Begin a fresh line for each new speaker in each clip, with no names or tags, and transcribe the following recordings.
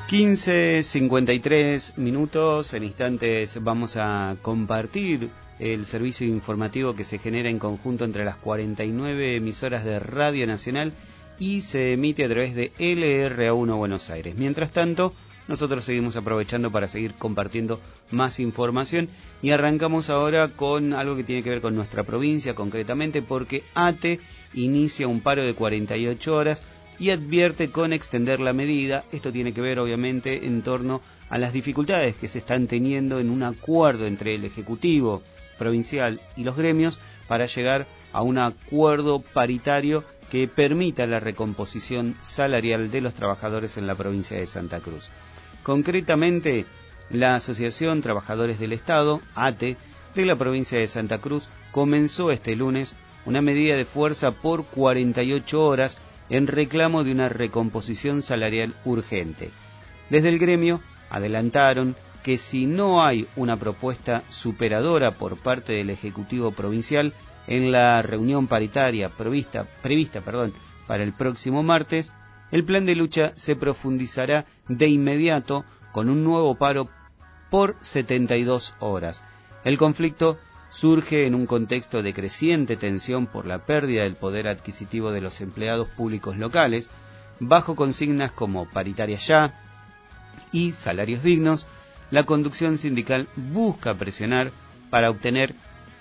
15:53. En instantes vamos a compartir el servicio informativo que se genera en conjunto entre las 49 emisoras de Radio Nacional y se emite a través de LRA1 Buenos Aires. Mientras tanto, nosotros seguimos aprovechando para seguir compartiendo más información y arrancamos ahora con algo que tiene que ver con nuestra provincia concretamente, porque ATE inicia un paro de 48 horas y advierte con extender la medida. Esto tiene que ver obviamente en torno a las dificultades que se están teniendo en un acuerdo entre el Ejecutivo provincial y los gremios para llegar a un acuerdo paritario que permita la recomposición salarial de los trabajadores en la provincia de Santa Cruz. Concretamente, la Asociación Trabajadores del Estado, ATE, de la provincia de Santa Cruz, comenzó este lunes una medida de fuerza por 48 horas en reclamo de una recomposición salarial urgente. Desde el gremio adelantaron que si no hay una propuesta superadora por parte del Ejecutivo Provincial en la reunión paritaria prevista para el próximo martes, el plan de lucha se profundizará de inmediato con un nuevo paro por 72 horas. El conflicto surge en un contexto de creciente tensión por la pérdida del poder adquisitivo de los empleados públicos locales, bajo consignas como paritaria ya y salarios dignos. La conducción sindical busca presionar para obtener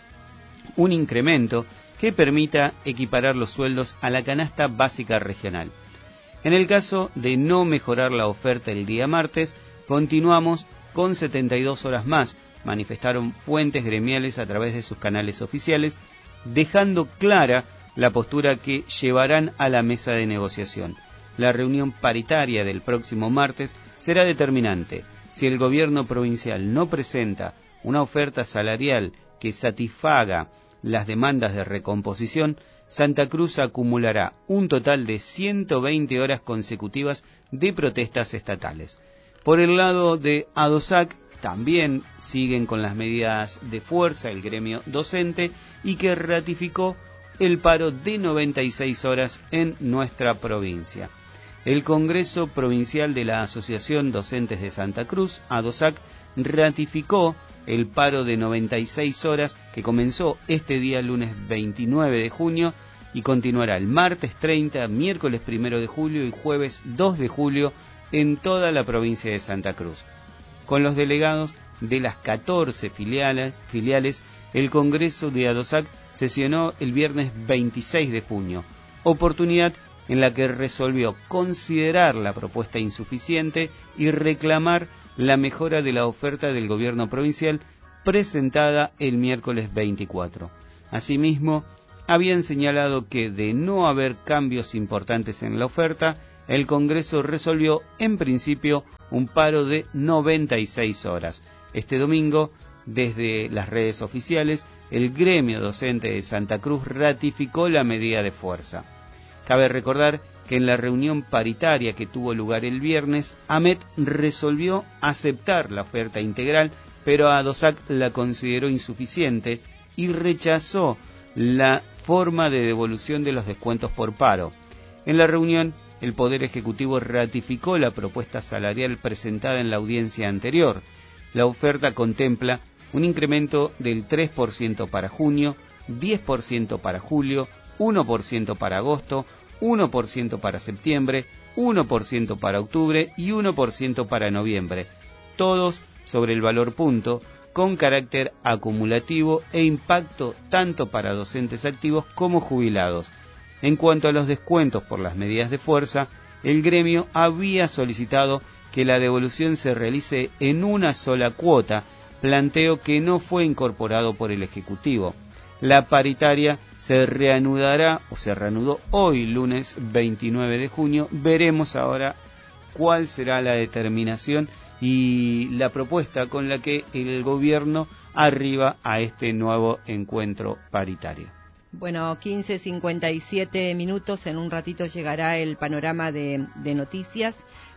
un incremento que permita equiparar los sueldos a la canasta básica regional. En el caso de no mejorar la oferta el día martes, continuamos con 72 horas más, manifestaron fuentes gremiales a través de sus canales oficiales, dejando clara la postura que llevarán a la mesa de negociación. La reunión paritaria del próximo martes será determinante. Si el gobierno provincial no presenta una oferta salarial que satisfaga las demandas de recomposición, Santa Cruz acumulará un total de 120 horas consecutivas de protestas estatales. Por el lado de ADOSAC, también siguen con las medidas de fuerza el gremio docente y que ratificó el paro de 96 horas en nuestra provincia. El Congreso Provincial de la Asociación Docentes de Santa Cruz, ADOSAC, ratificó el paro de 96 horas que comenzó este día lunes 29 de junio y continuará el martes 30, miércoles 1 de julio y jueves 2 de julio en toda la provincia de Santa Cruz. Con los delegados de las 14 filiales, el Congreso de ADOSAC sesionó el viernes 26 de junio, oportunidad en la que resolvió considerar la propuesta insuficiente y reclamar la mejora de la oferta del gobierno provincial presentada el miércoles 24. Asimismo, habían señalado que de no haber cambios importantes en la oferta, el Congreso resolvió en principio un paro de 96 horas. Este domingo, desde las redes oficiales, el gremio docente de Santa Cruz ratificó la medida de fuerza. Cabe recordar que en la reunión paritaria que tuvo lugar el viernes, AMET resolvió aceptar la oferta integral, pero ADOSAC la consideró insuficiente y rechazó la forma de devolución de los descuentos por paro. En la reunión, el Poder Ejecutivo ratificó la propuesta salarial presentada en la audiencia anterior. La oferta contempla un incremento del 3% para junio, 10% para julio, 1% para agosto, 1% para septiembre, 1% para octubre y 1% para noviembre, todos sobre el valor punto, con carácter acumulativo e impacto tanto para docentes activos como jubilados. En cuanto a los descuentos por las medidas de fuerza, el gremio había solicitado que la devolución se realice en una sola cuota, planteo que no fue incorporado por el Ejecutivo. La paritaria se reanudó hoy, lunes 29 de junio. Veremos ahora cuál será la determinación y la propuesta con la que el gobierno arriba a este nuevo encuentro paritario.
Bueno, 15:57, en un ratito llegará el panorama de noticias.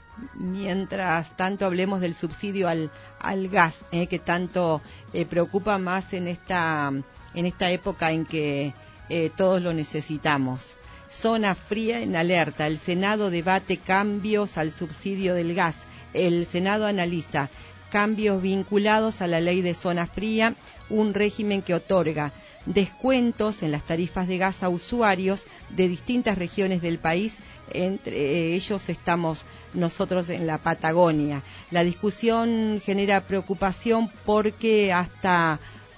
Mientras tanto, hablemos del subsidio al gas, que tanto preocupa más en esta época en que todos lo necesitamos. Zona fría en alerta. El Senado debate cambios al subsidio del gas. el Senado analiza cambios vinculados a la ley de zona fría, un régimen que otorga descuentos en las tarifas de gas a usuarios de distintas regiones del país. Entre ellos estamos nosotros en la Patagonia. La discusión genera preocupación porque hasta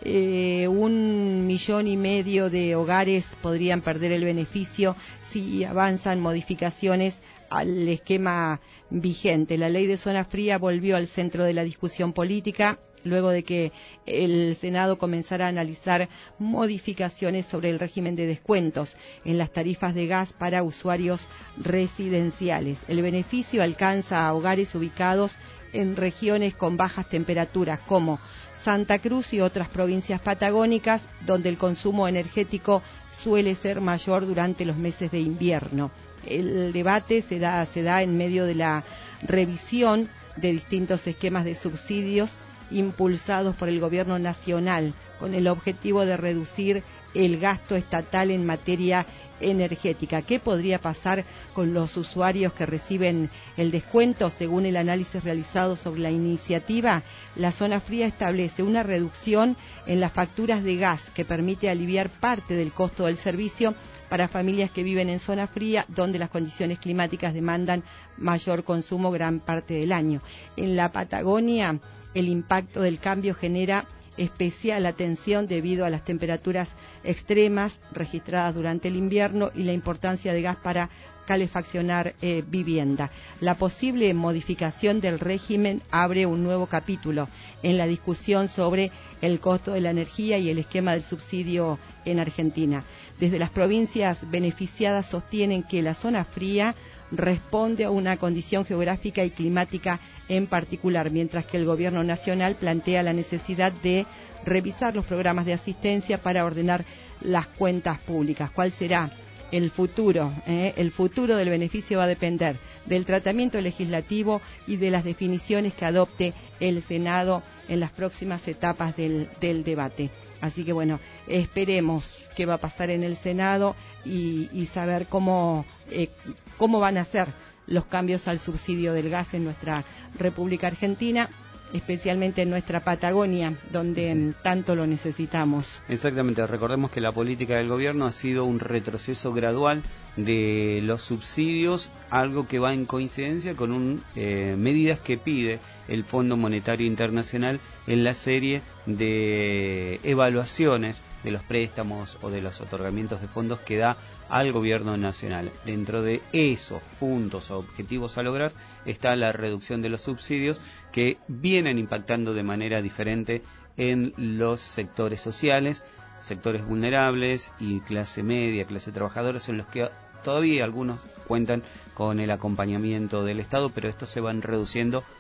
1,5 millones de hogares podrían perder el beneficio si avanzan modificaciones al esquema vigente. La ley de zona fría volvió al centro de la discusión política luego de que el Senado comenzara a analizar modificaciones sobre el régimen de descuentos en las tarifas de gas para usuarios residenciales. El beneficio alcanza a hogares ubicados en regiones con bajas temperaturas como Santa Cruz y otras provincias patagónicas, donde el consumo energético suele ser mayor durante los meses de invierno. El debate se da en medio de la revisión de distintos esquemas de subsidios impulsados por el gobierno nacional, con el objetivo de reducir el gasto estatal en materia energética. ¿Qué podría pasar con los usuarios que reciben el descuento? Según el análisis realizado sobre la iniciativa, la zona fría establece una reducción en las facturas de gas que permite aliviar parte del costo del servicio para familias que viven en zona fría, donde las condiciones climáticas demandan mayor consumo gran parte del año. En la Patagonia, el impacto del cambio genera especial atención debido a las temperaturas extremas registradas durante el invierno y la importancia de gas para calefaccionar vivienda. La posible modificación del régimen abre un nuevo capítulo en la discusión sobre el costo de la energía y el esquema del subsidio en Argentina. Desde las provincias beneficiadas sostienen que la zona fría responde a una condición geográfica y climática en particular, mientras que el gobierno nacional plantea la necesidad de revisar los programas de asistencia para ordenar las cuentas públicas. ¿Cuál será el futuro? El futuro del beneficio va a depender del tratamiento legislativo y de las definiciones que adopte el Senado en las próximas etapas del debate. Así que bueno, esperemos qué va a pasar en el Senado y saber cómo van a ser los cambios al subsidio del gas en nuestra República Argentina, especialmente en nuestra Patagonia, donde tanto lo necesitamos.
Exactamente, recordemos que la política del gobierno ha sido un retroceso gradual de los subsidios, algo que va en coincidencia con medidas que pide el Fondo Monetario Internacional en la serie de evaluaciones de los préstamos o de los otorgamientos de fondos que da al gobierno nacional. Dentro de esos puntos o objetivos a lograr está la reducción de los subsidios que vienen impactando de manera diferente en los sectores sociales, sectores vulnerables y clase media, clase trabajadora, en los que todavía algunos cuentan con el acompañamiento del Estado, pero estos se van reduciendo